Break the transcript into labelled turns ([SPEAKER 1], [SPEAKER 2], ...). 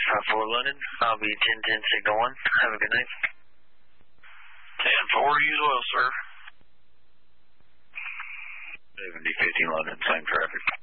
[SPEAKER 1] 5-4 London. I'll be 10-10 signal 1. Have a good night.
[SPEAKER 2] 10-4, you as well, sir.
[SPEAKER 1] 70-50 London, same traffic.